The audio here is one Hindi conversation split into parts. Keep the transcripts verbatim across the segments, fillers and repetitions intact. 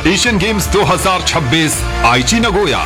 एशियन गेम्स दो हज़ार छब्बीस आईची नगोया।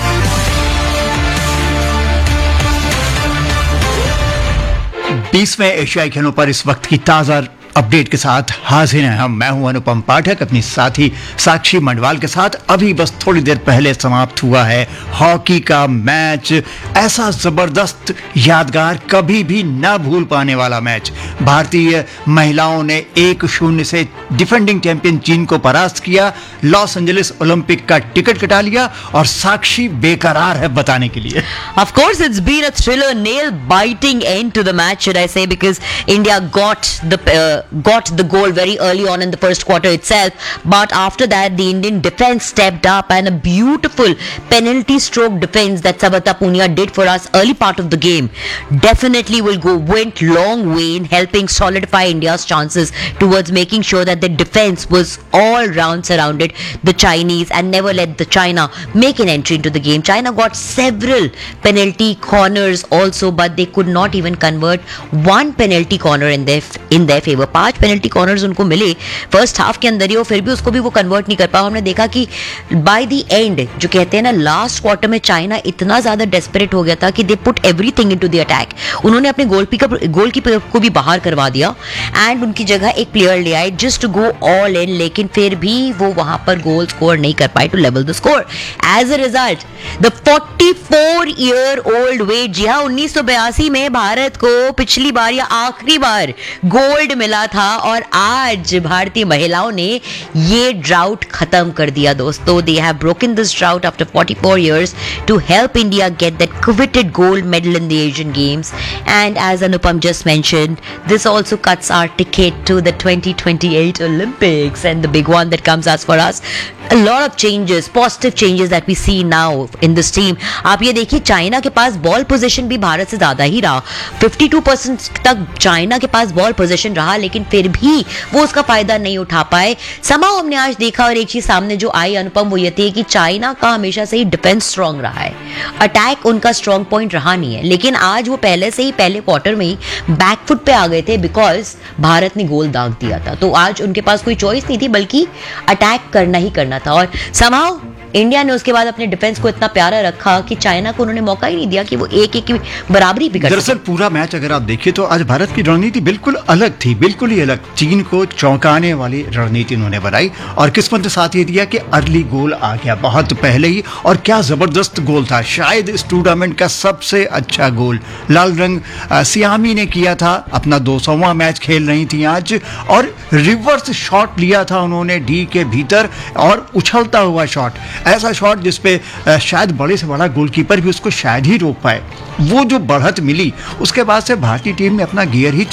बीसवें एशियाई खेलों पर इस वक्त की ताजा अपडेट के साथ हाजिर हैं हम। मैं हूं अनुपम पाठक अपनी साथी साक्षी मंडवाल के साथ। अभी बस थोड़ी देर पहले समाप्त हुआ है हॉकी का मैच। ऐसा जबरदस्त, यादगार, कभी भी ना भूल पाने वाला मैच। भारतीय महिलाओं ने एक शून्य से डिफेंडिंग चैंपियन चीन को परास्त किया, लॉस एंजलिस ओलंपिक का टिकट कटा लिया और साक्षी बेकरार है बताने के लिए। Of course, it's been a thriller, nail-biting end to the match, should I say, because India got the uh, got the goal very early on in the first quarter itself. But after that, the Indian defense stepped up and a beautiful penalty stroke defense that Sabata Punia did for us early part of the game definitely will go went long way in helping solidify India's chances towards making sure that the defense was all round surrounded the Chinese and never let the China make an entry into the game. China got several penalty corners also, but they could not even convert one penalty corner in their in their favor. पांच पेनल्टी कॉर्नर्स उनको मिले फर्स्ट हाफ के अंदर ही, और फिर भी उसको भी वो कन्वर्ट नहीं कर पाया। हमने देखा कि बाय द एंड, जो कहते हैं ना, लास्ट क्वार्टर में चाइना इतना ज्यादा डेस्परेट हो गया था कि they put everything into the attack. उन्होंने अपने गोलकीपर गोलकीपर को भी बाहर करवा दिया एंड उनकी जगह एक प्लेयर ले आए just to go all in, लेकिन फिर भी वो वहां पर गोल स्कोर नहीं कर पाए two level the score. As a result the forty four year old wait, जी हाँ, उन्नीस सौ बयासी में भारत को पिछली बार या आखिरी बार गोल्ड मिला था और आज भारतीय महिलाओं ने ये ड्राउट खत्म कर दिया दोस्तों। They have broken this drought after forty-four years to help India get that coveted gold medal in the Asian Games. And as Anupam just mentioned, this also cuts our ticket to the twenty twenty-eight Olympics, and the big one that comes as for us, a lot of changes, positive changes that we see now in this team. आप ये देखिए, चाइना के पास बॉल पोजीशन भी भारत से ज्यादा ही रहा। बावन परसेंट तक चाइना के पास बॉल पोजीशन रहा, लेकिन फिर भी वो उसका फायदा नहीं उठा पाए। समाओ हमने आज देखा, और एक चीज सामने जो आई अनुपम, वो ये थी कि चाइना का हमेशा से ही डिफेंस स्ट्रांग रहा है, अटैक उनका स्ट्रांग पॉइंट रहा नहीं है। लेकिन आज वो पहले से ही पहले क्वार्टर में ही बैकफुट पे आ गए थे बिकॉज भारत ने गोल दाग दिया था। तो आज उनके पास कोई चॉइस नहीं थी, बल्कि अटैक करना ही करना था। और समाओ इंडिया ने उसके बाद अपने डिफेंस को इतना प्यारा रखा कि चाइना को उन्होंने मौका ही नहीं दिया कि वो एक एक की बराबरी भी कर। दरअसल पूरा मैच अगर आप देखिए तो आज भारत की रणनीति बिल्कुल अलग थी, बिल्कुल ही अलग। चीन को चौंकाने वाली रणनीति उन्होंने बनाई और किस्मत ने साथ ये दिया कि अर्ली गोल आ गया बहुत पहले ही, और क्या जबरदस्त गोल था, शायद इस टूर्नामेंट का सबसे अच्छा गोल लाल रंग सियामी ने किया था। अपना दो सौवां मैच खेल रही थी आज, और रिवर्स शॉट लिया था उन्होंने डी के भीतर, और उछलता हुआ शॉट, ऐसा शॉट जिसपे शायद बड़े से बड़ा गोलकीपर भी उसको शायद ही रोक पाए। वो जो बढ़त मिली, उसके बाद से भारतीय टीम ने अपना गियर ही